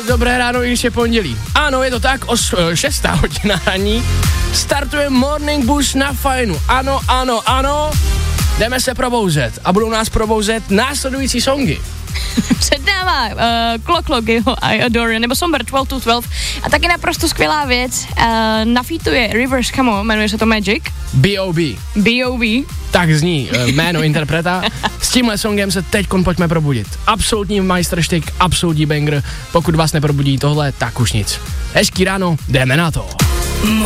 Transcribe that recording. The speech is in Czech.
dobré ráno, i když je pondělí. Ano, je to tak, 6. hodina raní. Startuje Morning Bus na Fajnu. Ano. Jdeme se probouzet a budou nás probouzet následující songy. Před náma Clock jeho I Adore, nebo Somber 12 to 12 a taky naprosto skvělá věc, nafítuje Rivers Camo, jmenuje se to Magic. B.O.B. Tak zní jméno interpreta. S tímhle songem se teďkon pojďme probudit. Absolutní majstrštyk, absolutní banger. Pokud vás neprobudí tohle, tak už nic. Hezký ráno, jdeme na to.